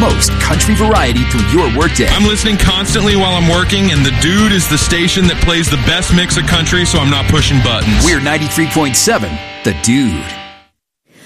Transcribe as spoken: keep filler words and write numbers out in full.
most country variety through your workday. I'm listening constantly while I'm working, and The Dude is the station that plays the best mix of country, so I'm not pushing buttons. We're ninety-three point seven, The Dude.